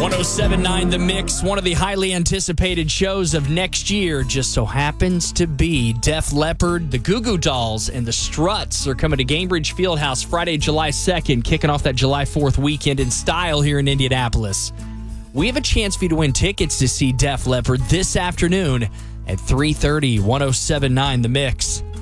1079 The Mix, one of the highly anticipated shows of next year, just so happens to be Def Leppard, the Goo Goo Dolls, and the Struts are coming to Gainbridge Fieldhouse Friday, July 2nd, kicking off that July 4th weekend in style here in Indianapolis. We have a chance for you to win tickets to see Def Leppard this afternoon at 3:30, 1079 The Mix.